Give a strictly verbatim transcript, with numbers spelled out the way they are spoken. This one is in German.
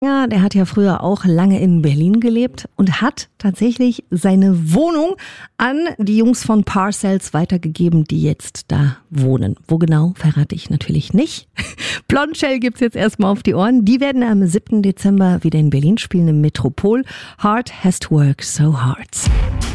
Ja, der hat ja früher auch lange in Berlin gelebt und hat tatsächlich seine Wohnung an die Jungs von Parcells weitergegeben, die jetzt da wohnen. Wo genau, verrate ich natürlich nicht. Blondshell gibt's jetzt erstmal auf die Ohren. Die werden am siebten Dezember wieder in Berlin spielen im Metropol. Hard has to work so hard.